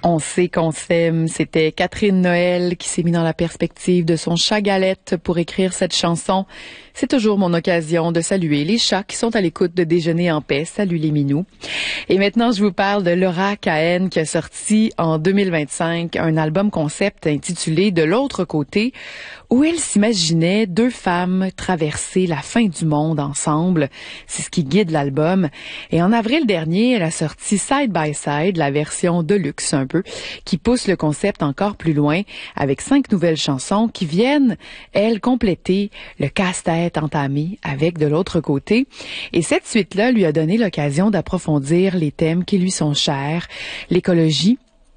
On sait qu'on s'aime. C'était Catherine Noël qui s'est mis dans la perspective de son chat Galette pour écrire cette chanson. C'est toujours mon occasion de saluer les chats qui sont à l'écoute de Déjeuner en paix. Salut les minous. Et maintenant, je vous parle de Laura Cahen qui a sorti en 2025 un album concept intitulé De l'autre côté, où elle s'imaginait deux femmes traverser la fin du monde ensemble. C'est ce qui guide l'album. Et en avril dernier, elle a sorti Side by Side, la version deluxe un peu, qui pousse le concept encore plus loin avec 5 nouvelles chansons qui viennent, elles, compléter le casse-tête entamé avec De l'autre côté. Et cette suite-là lui a donné l'occasion d'approfondir les thèmes qui lui sont chers, l'écologie,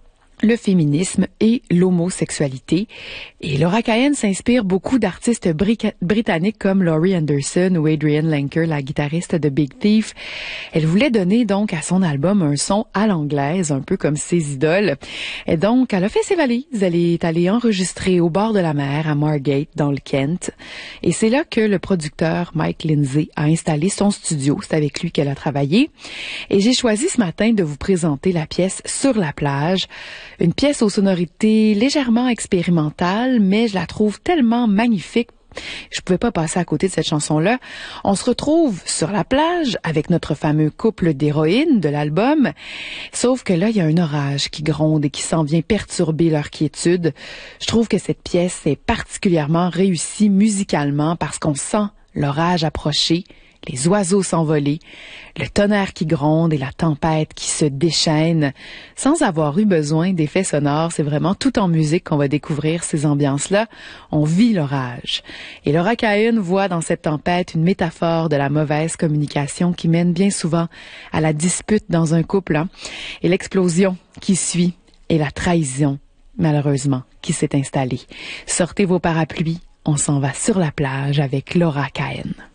le féminisme et l'homosexualité. Et Laura Cahen s'inspire beaucoup d'artistes britanniques comme Laurie Anderson ou Adrienne Lenker, la guitariste de Big Thief. Elle voulait donner donc à son album un son à l'anglaise, un peu comme ses idoles. Et donc, elle a fait ses valises. Elle est allée enregistrer au bord de la mer, à Margate, dans le Kent. Et c'est là que le producteur Mike Lindsay a installé son studio. C'est avec lui qu'elle a travaillé. Et j'ai choisi ce matin de vous présenter la pièce Sur la plage. Une pièce aux sonorités légèrement expérimentales, mais je la trouve tellement magnifique. Je pouvais pas passer à côté de cette chanson-là. On se retrouve sur la plage avec notre fameux couple d'héroïnes de l'album. Sauf que là, il y a un orage qui gronde et qui s'en vient perturber leur quiétude. Je trouve que cette pièce est particulièrement réussie musicalement parce qu'on sent l'orage approcher, les oiseaux s'envoler, le tonnerre qui gronde et la tempête qui se déchaîne. Sans avoir eu besoin d'effets sonores, c'est vraiment tout en musique qu'on va découvrir ces ambiances-là. On vit l'orage. Et Laura Cahen voit dans cette tempête une métaphore de la mauvaise communication qui mène bien souvent à la dispute dans un couple, et l'explosion qui suit et la trahison, malheureusement, qui s'est installée. Sortez vos parapluies, on s'en va sur la plage avec Laura Cahen.